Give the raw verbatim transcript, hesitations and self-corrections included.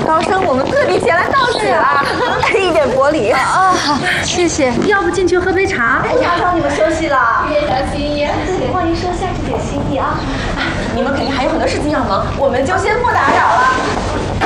高升，我们特地前来道喜了，一点薄礼。 啊，好，谢谢。 要不进去喝杯茶？ 哎，打扰你们休息了。 别小心意， 望您收下这点心意啊。你们肯定还有很多事情要忙，我们就先不打扰了。